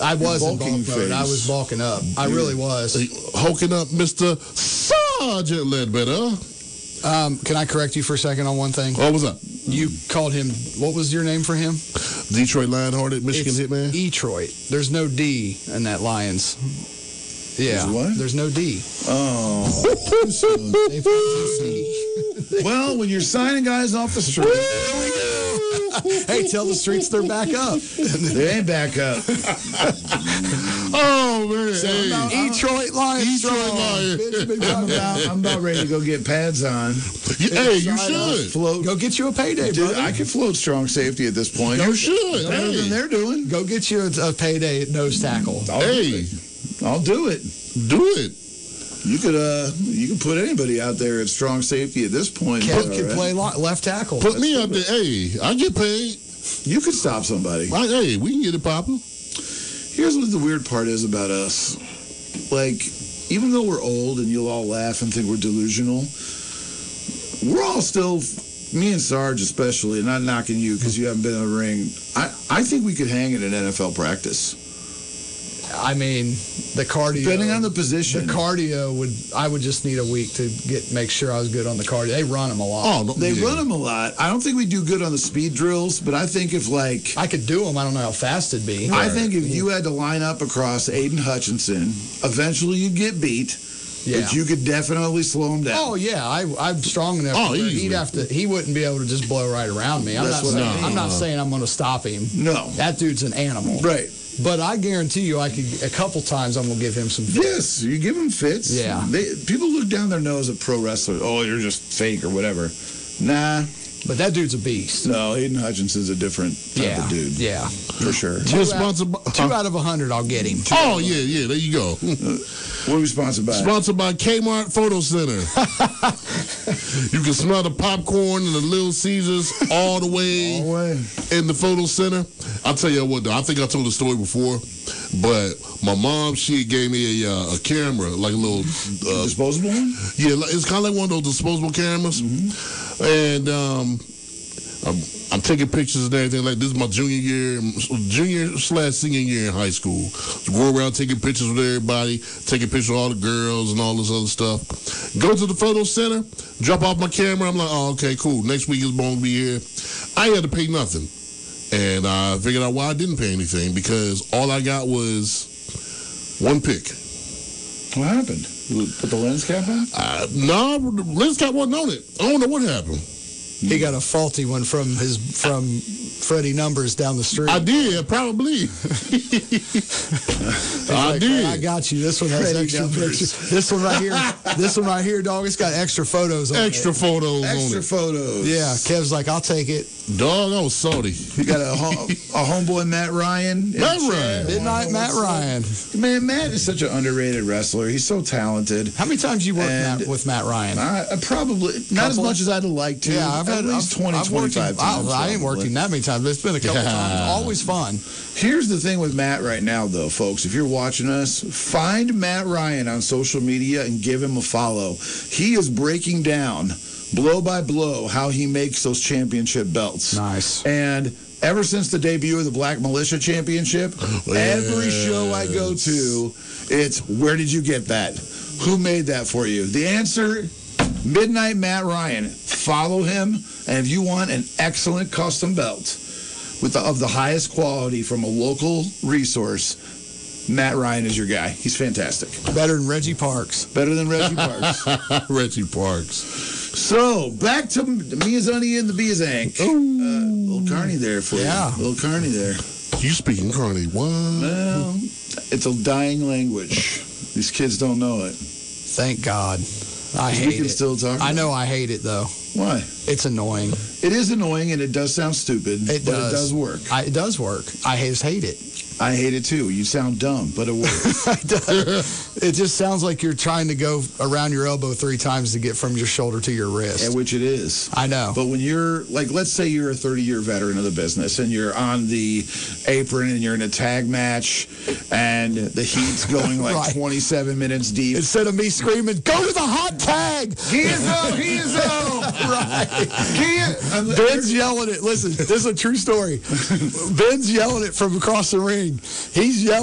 I was in bulk Bulking mode. I phase. was bulking up. I really was. Hulking up, Mr. Sergeant Ledbetter. Can I correct you for a second on one thing? What was up? You called him, what was your name for him? Detroit Lionhearted, Michigan It's Hitman. Detroit. There's no D in that Lions. Yeah. There's what? There's no D. Oh. They've got C. Well, when you're signing guys off the street, Hey, tell the streets they're back up. they ain't back up. Oh, man. Hey. Detroit Lions. Detroit strong. Lions. Bitch, big I'm time. about ready to go get pads on. Hey, you should. Float. Go get you a payday, Dude, brother. I can float strong safety at this point. You should. Better than Hey. they're doing. Go get you a payday at nose tackle. Hey, I'll do it. do it. You could put anybody out there at strong safety at this point. Kev All can right. play left tackle. Put me up there. Hey, I get paid. You could stop somebody. Hey, we can get it popping. Here's what the weird part is about us. Like, even though we're old and you'll all laugh and think we're delusional, we're all still, me and Sarge especially, not knocking you because you haven't been in the ring, I think we could hang in an NFL practice. I mean, the cardio. Depending on the position. The cardio I would just need a week to make sure I was good on the cardio. They run them a lot. Oh, no, They yeah. run them a lot. I don't think we do good on the speed drills, but I think if like... I could do them. I don't know how fast it'd be. I think if you had to line up across Aiden Hutchinson, eventually you'd get beat, Yeah. but you could definitely slow him down. Oh yeah, I'm strong enough. Oh, to where easily. he wouldn't be able to just blow right around me. I'm That's not what I saying mean. I'm not saying I'm going to stop him. No. That dude's an animal. Right. But I guarantee you, I could a couple times I'm going to give him some. Yes, you give them fits. Yeah. People look down their nose at pro wrestlers. Oh, you're just fake or whatever. Nah, But that dude's a beast. no, Aiden Hutchinson's a different type of dude. Yeah. For sure. We're sponsored by, 2 out of 100, I'll get him. Oh, yeah, there you go. What are we sponsored by? Sponsored by Kmart Photo Center. You can smell the popcorn and the Little Caesars all the way All the way. in the photo center. I'll tell you what, though. I think I told the story before, but my mom, she gave me a camera, like a little... Disposable one? yeah, it's kind of like one of those disposable cameras. And I'm taking pictures and everything. Like, this is my junior/senior year in high school. Go around taking pictures with everybody, taking pictures of all the girls and all this other stuff. Go to the photo center, drop off my camera. I'm like, oh, okay, cool. Next week is going to be here. I ain't had to pay nothing. And I figured out why I didn't pay anything, because all I got was one pic. What happened? Put the lens cap on? No, Liz got one on it. I don't know what happened. He got a faulty one from Freddie Numbers down the street. I did, probably. I did. I got you. This one has Freddie extra Numbers. pictures. This one right here, dog. It's got extra photos on Extra it. photos Extra on it. photos. Yeah, Kev's like, I'll take it. Dog, I was salty. You got a homeboy, Matt Ryan. Matt Ryan. Midnight Matt Ryan. Man, Matt is such an underrated wrestler. He's so talented. How many times you worked And- with Matt Ryan? I probably, not as Couple? much as I'd like to. Yeah, I've had at least I've 20, worked him- 25 times. I ain't worked probably. him that many times, but it's been a couple times. Always fun. Here's the thing with Matt right now, though, folks. If you're watching us, find Matt Ryan on social media and give him a follow. He is breaking down, blow by blow, how he makes those championship belts. Nice. And ever since the debut of the Black Militia Championship, every show I go to, it's, where did you get that? Who made that for you? The answer, Midnight Matt Ryan. Follow him, and if you want an excellent custom belt of the highest quality from a local resource, Matt Ryan is your guy. He's fantastic. Better than Reggie Parks. Better than Reggie Parks. Reggie Parks. So, back to Miyazani and the Beazank. Little Carney there for Yeah. you. Little Carney there. You speaking Carney? What? Well, it's a dying language. These kids don't know it. Thank God. I We hate can it. still talk I about know I hate it, though. Why? It's annoying. It is annoying and it does sound stupid, It but does. it does work. It does work. I just hate it. I hate it too. You sound dumb, but it works. It just sounds like you're trying to go around your elbow 3 times to get from your shoulder to your wrist. And which it is. I know. But when you're, like, let's say you're a 30-year veteran of the business and you're on the apron and you're in a tag match and the heat's going like Right. 27 minutes deep. Instead of me screaming, go to the hot tag! He is Right. I'm- Ben's yelling it. Listen, this is a true story. Ben's yelling it from across the ring. He's yelling.